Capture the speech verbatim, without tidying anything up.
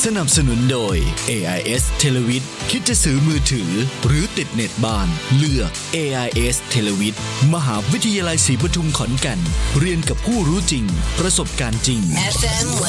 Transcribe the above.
สนับสนุนโดย เอ ไอ เอส Televid คิดจะซื้อมือถือหรือติดเน็ตบ้านเลือก เอ ไอ เอส Televid มหาวิทยาลัยศรีปทุมขอนแก่นเรียนกับผู้รู้จริงประสบการณ์จริง